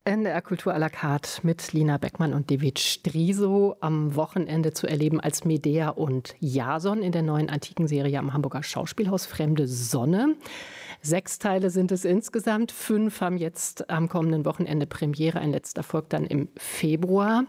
NDR Kultur à la carte mit Lina Beckmann und David Striso am Wochenende zu erleben als Medea und Jason in der neuen Antikenserie am Hamburger Schauspielhaus Fremde Sonne. 6 Teile sind es insgesamt. 5 haben jetzt am kommenden Wochenende Premiere. Ein letzter folgt dann im Februar.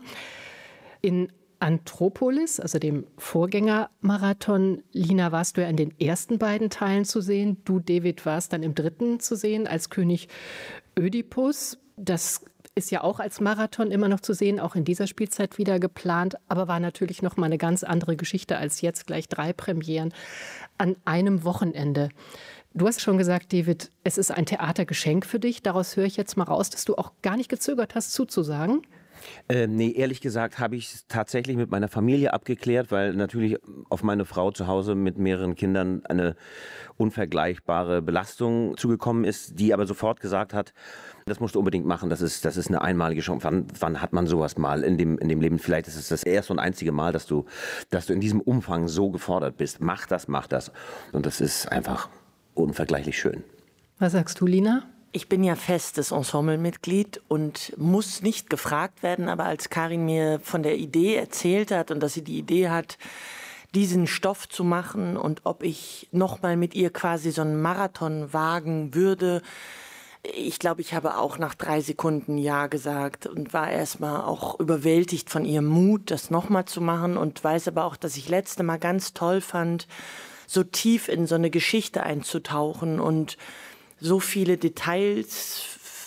In Anthropolis, also dem Vorgängermarathon, Lina, warst du ja in den ersten beiden Teilen zu sehen. Du, David, warst dann im dritten zu sehen als König Ödipus. Das ist ja auch als Marathon immer noch zu sehen, auch in dieser Spielzeit wieder geplant, aber war natürlich noch mal eine ganz andere Geschichte als jetzt gleich 3 Premieren an einem Wochenende. Du hast schon gesagt, David, es ist ein Theatergeschenk für dich. Daraus höre ich jetzt mal raus, dass du auch gar nicht gezögert hast, zuzusagen. Nee, ehrlich gesagt habe ich es tatsächlich mit meiner Familie abgeklärt, weil natürlich auf meine Frau zu Hause mit mehreren Kindern eine unvergleichbare Belastung zugekommen ist, die aber sofort gesagt hat, das musst du unbedingt machen, das ist eine einmalige Chance. Wann hat man sowas mal in dem Leben? Vielleicht ist es das erste und einzige Mal, dass du in diesem Umfang so gefordert bist. Mach das. Und das ist einfach unvergleichlich schön. Was sagst du, Lina? Ich bin ja festes Ensemblemitglied und muss nicht gefragt werden, aber als Karin mir von der Idee erzählt hat und dass sie die Idee hat, diesen Stoff zu machen und ob ich nochmal mit ihr quasi so einen Marathon wagen würde, ich glaube, ich habe auch nach 3 Sekunden Ja gesagt und war erstmal auch überwältigt von ihrem Mut, das nochmal zu machen und weiß aber auch, dass ich letzte Mal ganz toll fand, so tief in so eine Geschichte einzutauchen und so viele Details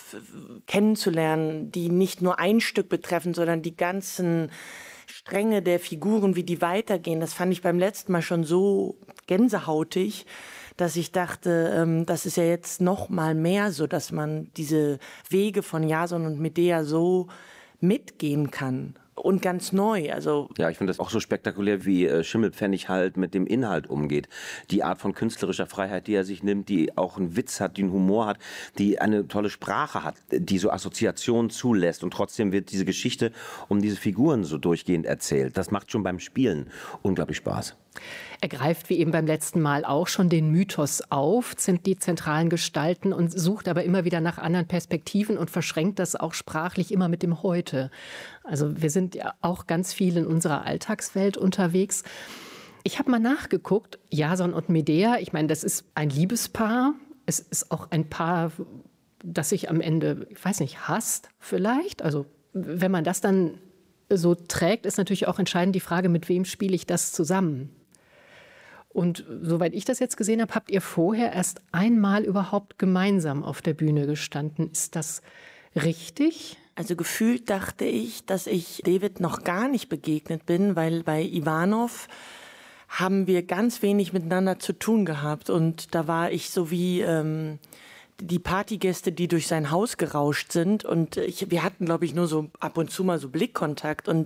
kennenzulernen, die nicht nur ein Stück betreffen, sondern die ganzen Stränge der Figuren, wie die weitergehen. Das fand ich beim letzten Mal schon so gänsehautig, dass ich dachte, das ist ja jetzt noch mal mehr so, dass man diese Wege von Jason und Medea so mitgehen kann. Und ganz neu. Also ja, ich finde das auch so spektakulär, wie Schimmelpfennig halt mit dem Inhalt umgeht. Die Art von künstlerischer Freiheit, die er sich nimmt, die auch einen Witz hat, die einen Humor hat, die eine tolle Sprache hat, die so Assoziationen zulässt. Und trotzdem wird diese Geschichte um diese Figuren so durchgehend erzählt. Das macht schon beim Spielen unglaublich Spaß. Er greift wie eben beim letzten Mal auch schon den Mythos auf, sind die zentralen Gestalten und sucht aber immer wieder nach anderen Perspektiven und verschränkt das auch sprachlich immer mit dem Heute. Also wir sind ja auch ganz viel in unserer Alltagswelt unterwegs. Ich habe mal nachgeguckt, Jason und Medea, ich meine, das ist ein Liebespaar. Es ist auch ein Paar, das sich am Ende, ich weiß nicht, hasst vielleicht. Also wenn man das dann so trägt, ist natürlich auch entscheidend die Frage, mit wem spiele ich das zusammen? Und soweit ich das jetzt gesehen habe, habt ihr vorher erst einmal überhaupt gemeinsam auf der Bühne gestanden. Ist das richtig? Also gefühlt dachte ich, dass ich David noch gar nicht begegnet bin, weil bei Ivanov haben wir ganz wenig miteinander zu tun gehabt. Und da war ich so wie die Partygäste, die durch sein Haus gerauscht sind. Und wir hatten, glaube ich, nur so ab und zu mal so Blickkontakt. Und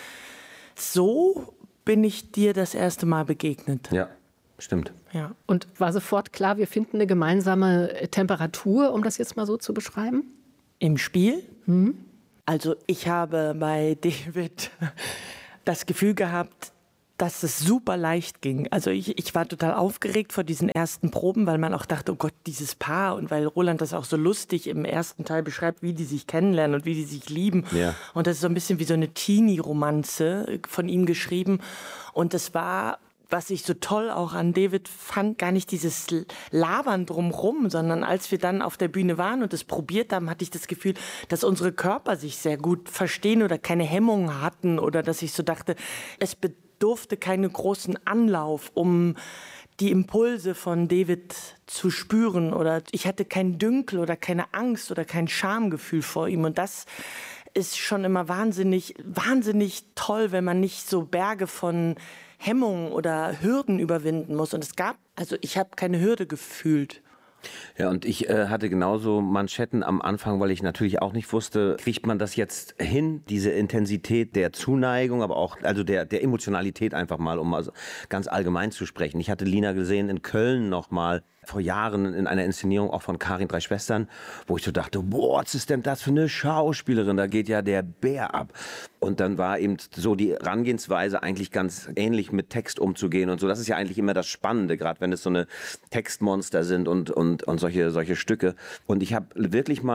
so bin ich dir das erste Mal begegnet. Ja, stimmt. Ja. Und war sofort klar, wir finden eine gemeinsame Temperatur, um das jetzt mal so zu beschreiben? Im Spiel? Also ich habe bei David das Gefühl gehabt, dass es super leicht ging. Also ich war total aufgeregt vor diesen ersten Proben, weil man auch dachte, oh Gott, dieses Paar. Und weil Roland das auch so lustig im ersten Teil beschreibt, wie die sich kennenlernen und wie die sich lieben. Ja. Und das ist so ein bisschen wie so eine Teenie-Romanze von ihm geschrieben. Und das war, was ich so toll auch an David fand, gar nicht dieses Labern drumrum, sondern als wir dann auf der Bühne waren und es probiert haben, hatte ich das Gefühl, dass unsere Körper sich sehr gut verstehen oder keine Hemmungen hatten oder dass ich so dachte, es bedurfte keinen großen Anlauf, um die Impulse von David zu spüren oder ich hatte kein Dünkel oder keine Angst oder kein Schamgefühl vor ihm und das ist schon immer wahnsinnig toll, wenn man nicht so Berge von Hemmungen oder Hürden überwinden muss. Und ich habe keine Hürde gefühlt. Ja, und ich hatte genauso Manschetten am Anfang, weil ich natürlich auch nicht wusste, kriegt man das jetzt hin, diese Intensität der Zuneigung, aber auch also der Emotionalität einfach mal, um also ganz allgemein zu sprechen. Ich hatte Lina gesehen in Köln noch mal vor Jahren in einer Inszenierung auch von Karin 3 Schwestern, wo ich so dachte, boah, was ist denn das für eine Schauspielerin, da geht ja der Bär ab. Und dann war eben so die Herangehensweise eigentlich ganz ähnlich mit Text umzugehen und so. Das ist ja eigentlich immer das Spannende, gerade wenn es so eine Textmonster sind und solche Stücke. Und ich habe wirklich mal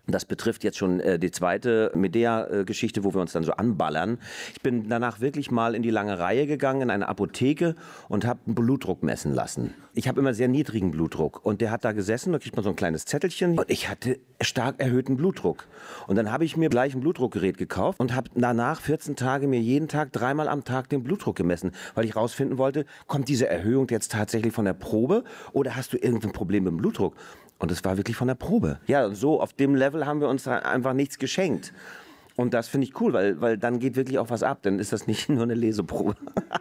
Das betrifft jetzt schon die zweite Medea-Geschichte, wo wir uns dann so anballern. Ich bin danach wirklich mal in die lange Reihe gegangen, in eine Apotheke und habe einen Blutdruck messen lassen. Ich habe immer sehr niedrigen Blutdruck und der hat da gesessen, da kriegt man so ein kleines Zettelchen und ich hatte stark erhöhten Blutdruck. Und dann habe ich mir gleich ein Blutdruckgerät gekauft und habe danach 14 Tage mir jeden Tag 3-mal am Tag den Blutdruck gemessen, weil ich rausfinden wollte, kommt diese Erhöhung jetzt tatsächlich von der Probe oder hast du irgendein Problem mit dem Blutdruck? Und es war wirklich von der Probe. Ja, und so auf dem Level haben wir uns einfach nichts geschenkt. Und das finde ich cool, weil dann geht wirklich auch was ab. Dann ist das nicht nur eine Leseprobe.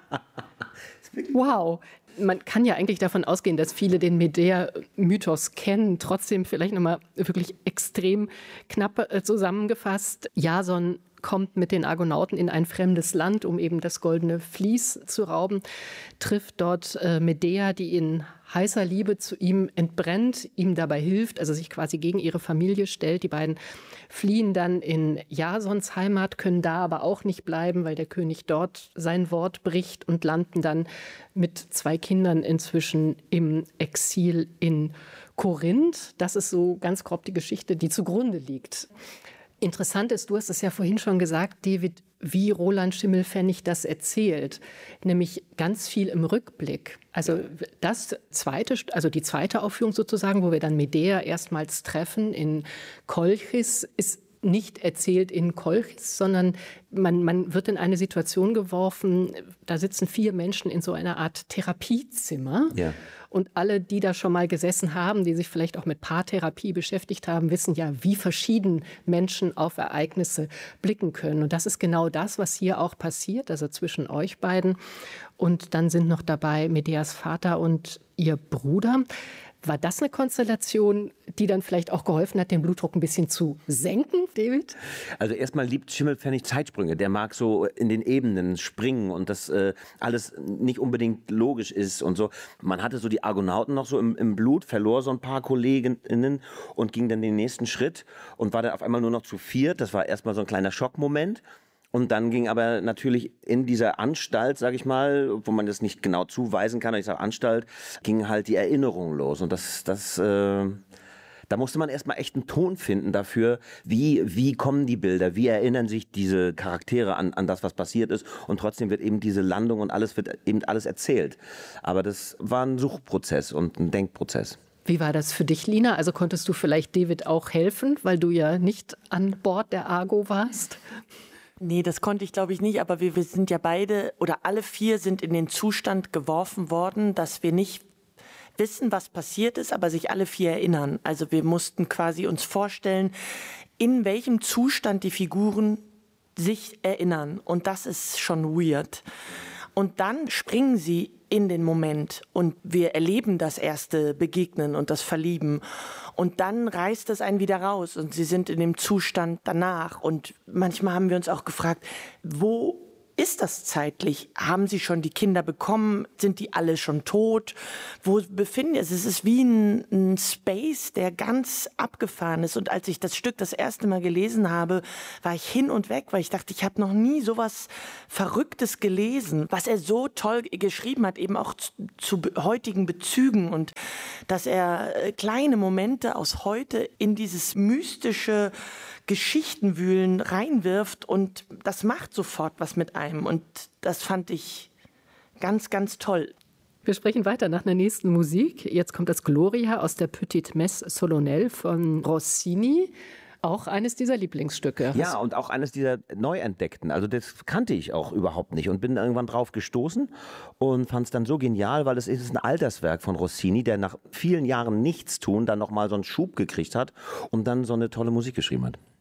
Wow. Man kann ja eigentlich davon ausgehen, dass viele den Medea-Mythos kennen. Trotzdem vielleicht nochmal wirklich extrem knapp zusammengefasst. Jason kommt mit den Argonauten in ein fremdes Land, um eben das goldene Vlies zu rauben, trifft dort Medea, die in heißer Liebe zu ihm entbrennt, ihm dabei hilft, also sich quasi gegen ihre Familie stellt. Die beiden fliehen dann in Jasons Heimat, können da aber auch nicht bleiben, weil der König dort sein Wort bricht und landen dann mit 2 Kindern inzwischen im Exil in Korinth. Das ist so ganz grob die Geschichte, die zugrunde liegt. Interessant ist, du hast es ja vorhin schon gesagt, David, wie Roland Schimmelpfennig das erzählt, nämlich ganz viel im Rückblick. Also die zweite Aufführung sozusagen, wo wir dann Medea erstmals treffen in Kolchis, ist nicht erzählt in Kolchis, sondern man wird in eine Situation geworfen, da sitzen 4 Menschen in so einer Art Therapiezimmer. Ja. Und alle, die da schon mal gesessen haben, die sich vielleicht auch mit Paartherapie beschäftigt haben, wissen ja, wie verschieden Menschen auf Ereignisse blicken können. Und das ist genau das, was hier auch passiert, also zwischen euch beiden. Und dann sind noch dabei Medeas Vater und ihr Bruder. War das eine Konstellation, die dann vielleicht auch geholfen hat, den Blutdruck ein bisschen zu senken, David? Also erstmal liebt Schimmelpfennig Zeitsprünge. Der mag so in den Ebenen springen und das alles nicht unbedingt logisch ist und so. Man hatte so die Argonauten noch so im Blut, verlor so ein paar Kolleginnen und ging dann den nächsten Schritt und war dann auf einmal nur noch zu 4. Das war erstmal so ein kleiner Schockmoment. Und dann ging aber natürlich in dieser Anstalt, sage ich mal, wo man das nicht genau zuweisen kann, ich sage Anstalt, ging halt die Erinnerung los. Und da musste man erstmal echt einen Ton finden dafür, wie kommen die Bilder, wie erinnern sich diese Charaktere an das, was passiert ist. Und trotzdem wird eben diese Landung und wird eben alles erzählt. Aber das war ein Suchprozess und ein Denkprozess. Wie war das für dich, Lina? Also konntest du vielleicht David auch helfen, weil du ja nicht an Bord der Argo warst? Nee, das konnte ich, glaube ich, nicht. Aber wir sind ja beide oder alle 4 sind in den Zustand geworfen worden, dass wir nicht wissen, was passiert ist, aber sich alle 4 erinnern. Also wir mussten quasi uns vorstellen, in welchem Zustand die Figuren sich erinnern. Und das ist schon weird. Und dann springen sie in den Moment und wir erleben das erste Begegnen und das Verlieben. Und dann reißt es einen wieder raus und sie sind in dem Zustand danach. Und manchmal haben wir uns auch gefragt, wo ist das zeitlich? Haben sie schon die Kinder bekommen? Sind die alle schon tot? Wo befinden sie sich? Es ist wie ein Space, der ganz abgefahren ist. Und als ich das Stück das erste Mal gelesen habe, war ich hin und weg, weil ich dachte, ich habe noch nie sowas Verrücktes gelesen, was er so toll geschrieben hat, eben auch zu heutigen Bezügen und dass er kleine Momente aus heute in dieses mystische Geschichtenwühlen reinwirft und das macht sofort was mit einem und das fand ich ganz, ganz toll. Wir sprechen weiter nach der nächsten Musik. Jetzt kommt das Gloria aus der Petite Messe Solennelle von Rossini. Auch eines dieser Lieblingsstücke. Ja, und auch eines dieser Neuentdeckten. Also das kannte ich auch überhaupt nicht und bin irgendwann drauf gestoßen und fand es dann so genial, weil es ist ein Alterswerk von Rossini, der nach vielen Jahren Nichtstun dann nochmal so einen Schub gekriegt hat und dann so eine tolle Musik geschrieben hat.